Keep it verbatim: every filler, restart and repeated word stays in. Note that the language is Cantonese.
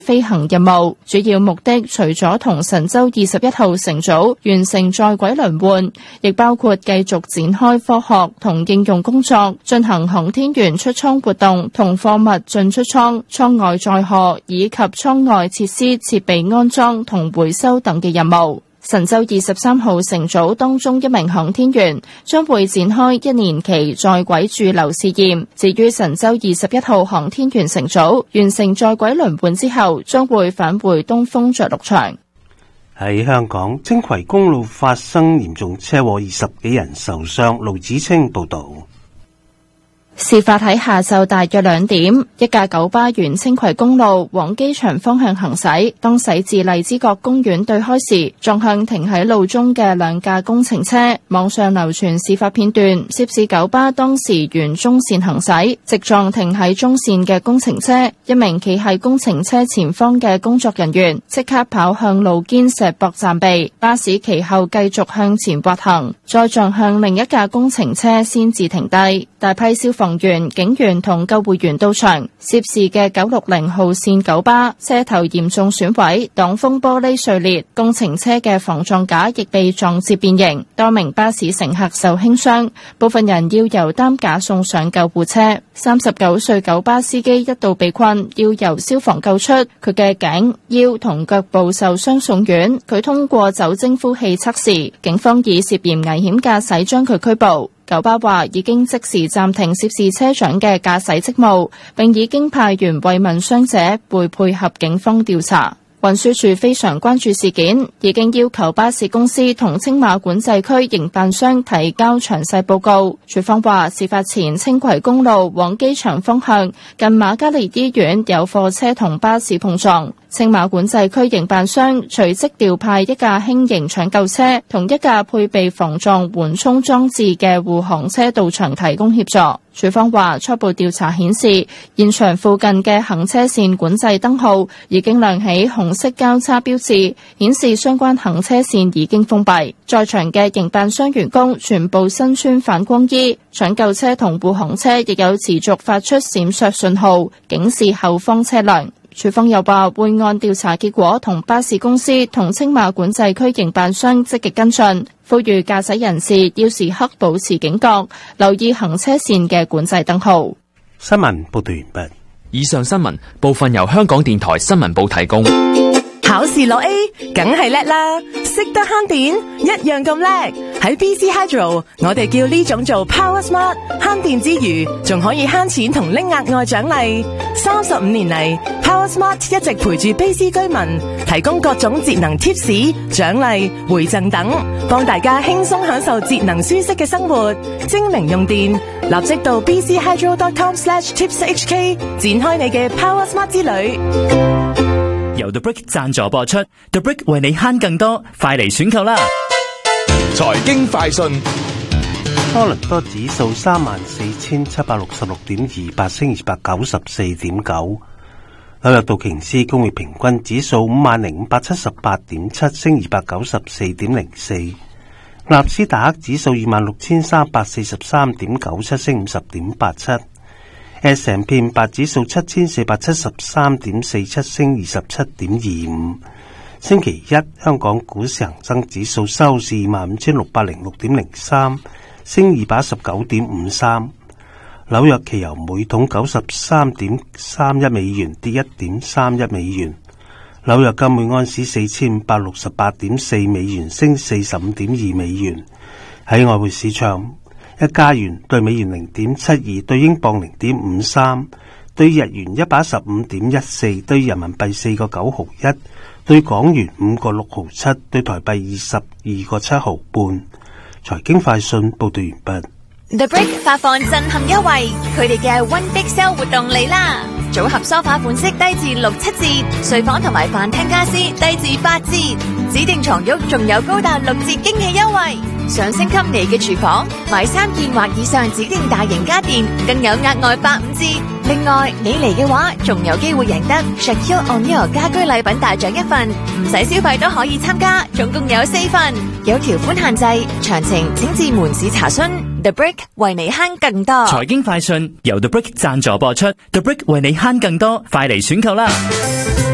飛行任務，主要目的除咗同神舟二十一號乘組完成在軌輪換，亦包括繼續展開科學同應用工作，進行航天員出艙活動同貨物進出艙、艙外載荷以及艙外設施設備安裝同回收等嘅任務。神舟二十三號乘組當中一名航天員將會展開一年期在軌駐留試驗。至於神舟二十一號航天員乘組完成在軌輪換之後，將會返回東風着陸場。 喺香港，青葵公路發生嚴重車禍，二十幾人受傷。盧子清報道。 事發喺下晝大約兩點，一架九巴沿青葵公路往機場方向行駛，當駛至荔枝角公園對開時，撞向停喺路中嘅兩架工程車。網上流傳事發片段，涉事九巴當時沿中線行駛，直撞停喺中線嘅工程車。一名企喺工程車前方嘅工作人員即刻跑向路肩石壆暫避，巴士其後繼續向前滑行，再撞向另一架工程車先至停低。大批消防員、警員同救護員到場，涉事嘅九六零號線九巴車頭嚴重損毀，擋風玻璃碎裂，工程車嘅防撞架亦被撞至變形，多名巴士乘客受輕傷，部分人要由擔架送上救護車。三十九歲九巴司機一度被困，要由消防救出，佢嘅頸、腰同腳部受傷送院，佢通過酒精呼氣測試，警方以涉嫌危險駕駛將佢拘捕。九巴話已經即時暫停涉事車長嘅駕駛職務，並已經派員慰問傷者，會配合警方調查。運輸署非常關注事件，已經要求巴士公司同青馬管制區營辦商提交詳細報告。署方話，事發前青葵公路往機場方向近瑪嘉烈醫院有貨車同巴士碰撞，青馬管制區營辦商隨即調派一架輕型搶救車同一架配備防撞緩衝裝置嘅護航車到場提供協助。署方話，初步調查顯示，現場附近嘅行車線管制燈號已經亮起紅色交叉標誌，顯示相關行車線已經封閉。在場嘅營辦商員工全部身穿反光衣，搶救車同護航車亦有持續發出閃爍信號，警示後方車輛。署方又話會按調查結果同巴士公司同青馬管制區營辦商積極跟進，呼籲駕駛人士要時刻保持警覺，留意行車線嘅管制燈號。 新聞報道完畢。 以上新聞部分由香港電台新聞部提供。 考試攞 A， 梗係叻啦！識得慳電，一樣咁叻。喺 B C Hydro， 我哋叫呢種做 Power Smart， 慳電之餘，仲可以慳錢同拎額外獎勵。三十五年嚟 ，Power Smart 一直陪住 B C 居民，提供各種節能貼士、獎勵、回贈等，幫大家輕鬆享受節能舒適嘅生活。精明用電，立即到 b c hydro dot com slash tips h k 展開你嘅 Power Smart 之旅。 由 The Brick 贊助播出 ，The Brick 為你慳更多，快嚟選購啦！ 財經快訊， 多倫多指數三萬四千七百六十六點二八，升二百九十四點九；紐約道瓊斯工業平均指數五萬零五百七十八點七，升二百九十四點零四；納斯達克指數二萬六千三百四十三點九七，升五十點八七。S and P 五百指數七千四百七十三點四七，升二十七點二五。星期一，香港股市恒生指數收市二萬五千六百零六點零三，升二百一十九點五三。紐約期油每桶九十三點三一美元，跌一點三一美元。紐約金每安士四千五百六十八點四美元，升四十五點二美元。喺外匯市場，一加元對美元零點七二，對英鎊零點五三，對日元一百一十五點一四，對人民幣四個九毫一，對港元五個六毫七，對台幣二十二個七毫半。財經快訊報道完畢。 The Brick 發放震撼優惠，佢哋嘅 One Big Sale 活動嚟啦！組合梳化款式低至六七折，睡房同埋飯廳家私低至八折，指定床褥仲有高達六折驚喜優惠。想升級你嘅廚房，買三件或以上指定大型家電，更有額外八五折。另外，你嚟嘅話，仲有機會贏得 Shaquille O'Neal 家居禮品大獎一份，唔使消費都可以參加，總共有四份，有條款限制，詳情請至門市查詢。The Brick 為你慳更多。 財經快訊由 The Brick 贊助播出 ，The Brick 為你慳更多，快嚟選購啦！